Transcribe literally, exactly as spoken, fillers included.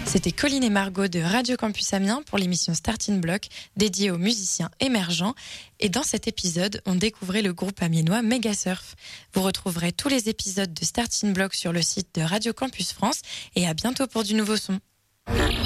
C'était Colline et Margot de Radio Campus Amiens pour l'émission Starting Block dédiée aux musiciens émergents. Et dans cet épisode, on découvrait le groupe amiénois Megasurf. Vous retrouverez tous les épisodes de Starting Block sur le site de Radio Campus France et à bientôt pour du nouveau son.